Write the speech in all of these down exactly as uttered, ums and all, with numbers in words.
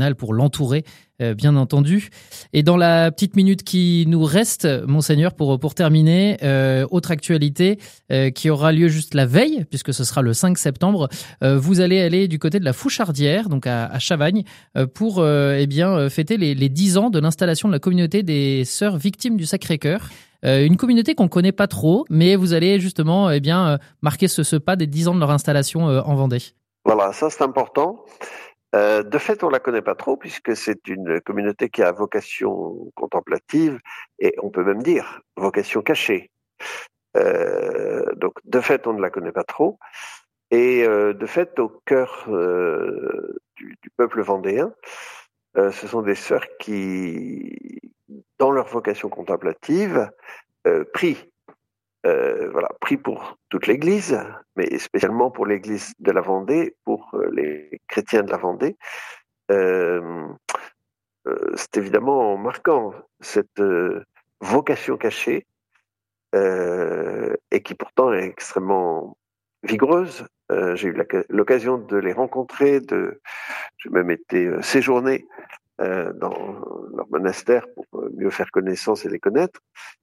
pour l'entourer, euh, bien entendu. Et dans la petite minute qui nous reste, Monseigneur, pour, pour terminer, euh, autre actualité euh, qui aura lieu juste la veille, puisque ce sera le cinq septembre, euh, vous allez aller du côté de la Fouchardière, donc à, à Chavagne, euh, pour euh, eh bien, fêter les, les dix ans de l'installation de la communauté des Sœurs Victimes du Sacré-Cœur. Euh, une communauté qu'on ne connaît pas trop, mais vous allez justement eh bien, euh, marquer ce, ce pas des dix ans de leur installation euh, en Vendée. Voilà, ça c'est important. Euh, de fait, on la connaît pas trop puisque c'est une communauté qui a vocation contemplative et on peut même dire vocation cachée. Euh, donc, de fait, on ne la connaît pas trop. Et euh, de fait, au cœur euh, du, du peuple vendéen, euh, ce sont des sœurs qui, dans leur vocation contemplative, euh, prient. Euh, voilà, prient pour toute l'Église, mais spécialement pour l'Église de la Vendée, pour euh, les chrétiens de la Vendée. Euh, euh, c'est évidemment marquant, cette euh, vocation cachée, euh, et qui pourtant est extrêmement vigoureuse. Euh, j'ai eu la, l'occasion de les rencontrer, de, j'ai même été euh, séjourné euh, dans leur monastère pour mieux faire connaissance et les connaître.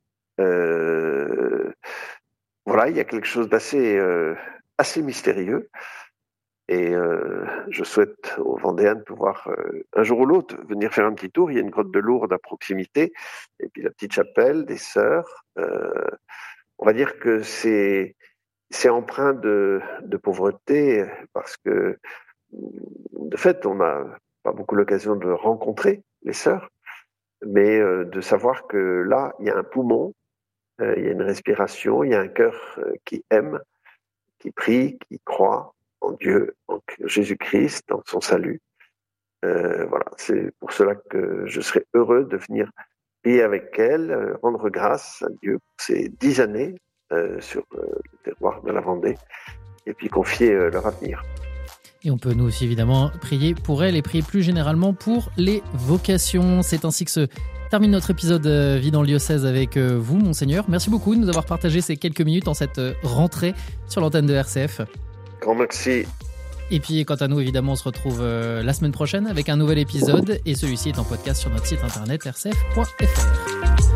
Euh, voilà, il y a quelque chose d'assez euh, assez mystérieux et euh, je souhaite aux Vendéens de pouvoir euh, un jour ou l'autre venir faire un petit tour. Il y a une grotte de Lourdes à proximité et puis la petite chapelle des Sœurs. Euh, on va dire que c'est c'est empreint de, de pauvreté parce que de fait on n'a pas beaucoup l'occasion de rencontrer les Sœurs, mais euh, de savoir que là il y a un poumon. Euh, il y a une respiration, il y a un cœur euh, qui aime, qui prie, qui croit en Dieu, en Jésus-Christ, en son salut. Euh, voilà, c'est pour cela que je serais heureux de venir prier avec elle, euh, rendre grâce à Dieu pour ces dix années euh, sur euh, le terroir de la Vendée, et puis confier euh, leur avenir. Et on peut nous aussi évidemment prier pour elle et prier plus généralement pour les vocations. C'est ainsi que se termine notre épisode Vie dans le diocèse avec vous, Monseigneur. Merci beaucoup de nous avoir partagé ces quelques minutes en cette rentrée sur l'antenne de R C F. Grand merci. Et puis, quant à nous, évidemment, on se retrouve la semaine prochaine avec un nouvel épisode. Et celui-ci est en podcast sur notre site internet r c f point f r.